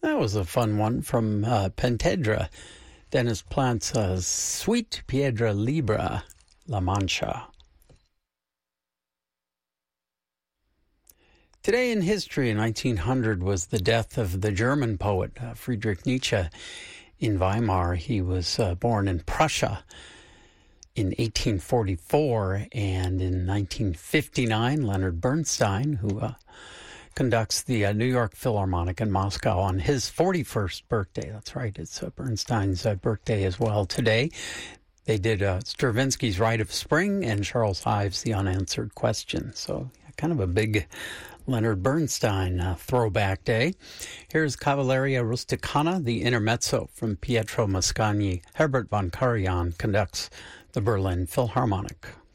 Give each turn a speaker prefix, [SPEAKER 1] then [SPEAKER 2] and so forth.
[SPEAKER 1] That was a fun one from Pentedra. Dennis Plant's Sweet Piedra Libra, La Mancha. Today in history, in 1900, was the death of the German poet Friedrich Nietzsche in Weimar. He was born in Prussia in 1844, and in 1959, Leonard Bernstein, who conducts the New York Philharmonic in Moscow, on his 41st birthday. That's right, it's Bernstein's birthday as well today. They did Stravinsky's Rite of Spring and Charles Ives' The Unanswered Question. So kind of a big Leonard Bernstein throwback day. Here's Cavalleria Rusticana, the Intermezzo from Pietro Mascagni. Herbert von Karajan conducts the Berlin Philharmonic.